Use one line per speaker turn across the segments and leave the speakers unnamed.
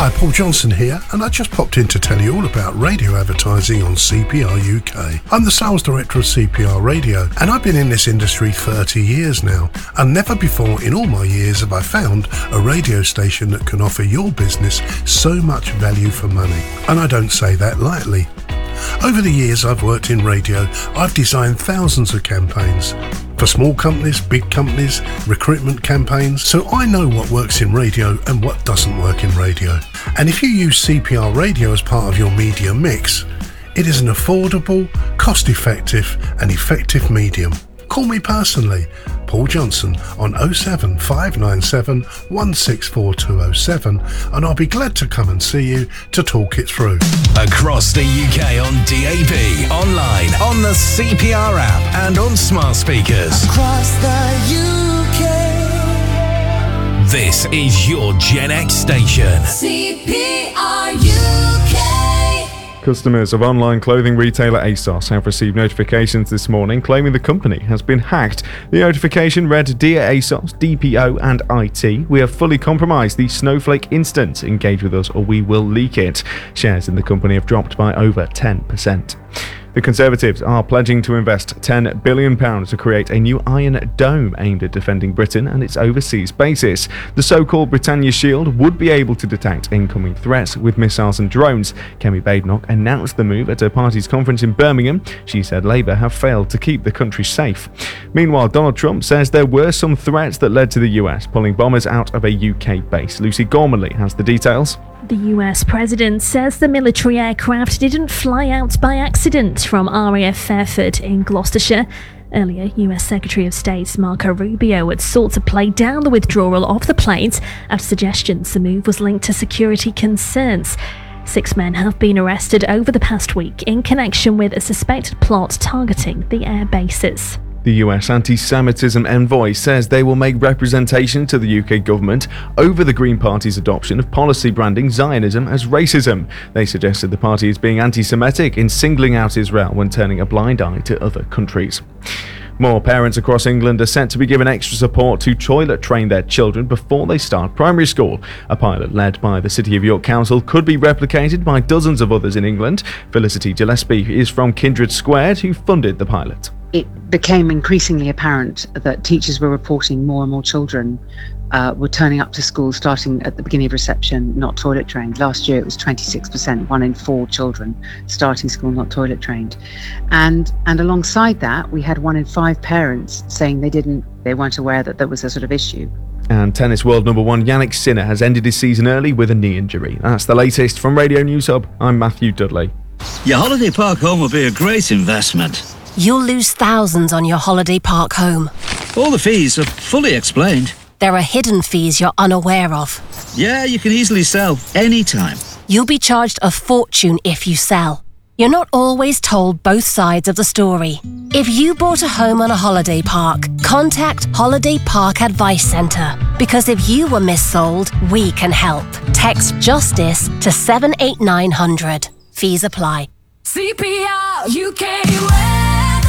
Hi, Paul Johnson here, and I just popped in to tell you all about radio advertising on CPR UK. I'm the sales director of CPR Radio, and I've been in this industry 30 years now, and never before in all my years have I found a radio station that can offer your business so much value for money. And I don't say that lightly. Over the years I've worked in radio, I've designed thousands of campaigns for small companies, big companies, recruitment campaigns, so I know what works in radio and what doesn't work in radio. And if you use CPR Radio as part of your media mix, it is an affordable, cost-effective and effective medium. Call me personally, Paul Johnson, on 07597 164207, and I'll be glad to come and see you to talk it through.
Across the UK on DAB, online, on the CPR app and on smart speakers.
Across the UK.
This is your Gen X station.
CPR UK.
Customers of online clothing retailer ASOS have received notifications this morning claiming the company has been hacked. The notification read, "Dear ASOS, DPO and IT, we have fully compromised the Snowflake instance. Engage with us or we will leak it." Shares in the company have dropped by over 10%. The Conservatives are pledging to invest £10 billion to create a new Iron Dome aimed at defending Britain and its overseas bases. The so-called Britannia Shield would be able to detect incoming threats with missiles and drones. Kemi Badenoch announced the move at her party's conference in Birmingham. She said Labour have failed to keep the country safe. Meanwhile, Donald Trump says there were some threats that led to the US pulling bombers out of a UK base. Lucy Gormley has the details.
The US president says the military aircraft didn't fly out by accident from RAF Fairford in Gloucestershire. Earlier, US Secretary of State Marco Rubio had sought to play down the withdrawal of the planes after suggestions the move was linked to security concerns. 6 men have been arrested over the past week in connection with a suspected plot targeting the air bases.
The US anti-Semitism envoy says they will make representation to the UK government over the Green Party's adoption of policy branding Zionism as racism. They suggested the party is being anti-Semitic in singling out Israel when turning a blind eye to other countries. More parents across England are set to be given extra support to toilet train their children before they start primary school. A pilot led by the City of York Council could be replicated by dozens of others in England. Felicity Gillespie is from Kindred Squared, who funded the pilot.
It became increasingly apparent that teachers were reporting more and more children were turning up to school starting at the beginning of reception, not toilet trained. Last year it was 26%, 1 in 4 children starting school not toilet trained. And alongside that, we had 1 in 5 parents saying they weren't aware that there was a sort of issue.
And tennis world number 1 Yannick Sinner has ended his season early with a knee injury. That's the latest from Radio News Hub. I'm Matthew Dudley.
Your holiday park home will be a great investment.
You'll lose thousands on your holiday park home.
All the fees are fully explained.
There are hidden fees you're unaware of.
Yeah, you can easily sell anytime.
You'll be charged a fortune if you sell. You're not always told both sides of the story. If you bought a home on a holiday park, contact Holiday Park Advice Centre. Because if you were missold, we can help. Text JUSTICE to 78900. Fees apply.
CPR UK weather.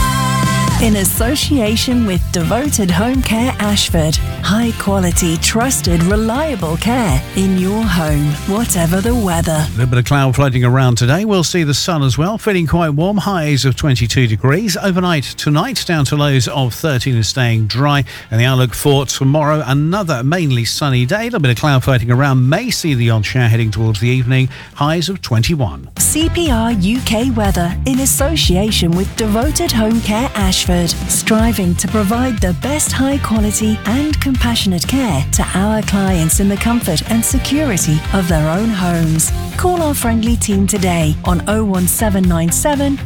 In association with Devoted Home Care Ashford. High quality, trusted, reliable care in your home, whatever the weather.
A little bit of cloud floating around today. We'll see the sun as well, feeling quite warm, highs of 22 degrees. Overnight tonight, down to lows of 13 and staying dry. And the outlook for tomorrow, another mainly sunny day. A little bit of cloud floating around, may see the odd shower heading towards the evening, highs of 21.
CPR UK weather in association with Devoted Home Care Ashford. Striving to provide the best high quality and compassionate care to our clients in the comfort and security of their own homes. Call our friendly team today on 01797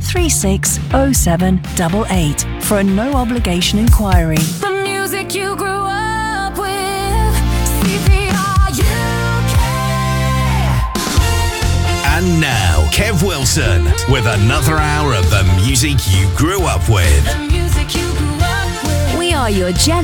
360788 for a no obligation inquiry. The music you grew up with, CPR UK.
And now, Kev Wilson with another hour of the music you grew up with.
We are your Gen